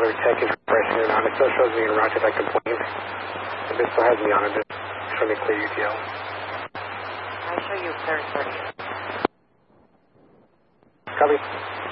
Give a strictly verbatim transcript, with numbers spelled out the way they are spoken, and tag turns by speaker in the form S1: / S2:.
S1: whether tech is refreshing or not. It still shows me in route as I complained. It still has me on it. Just show me clear U T L.
S2: I show you clear thirty.
S1: Copy.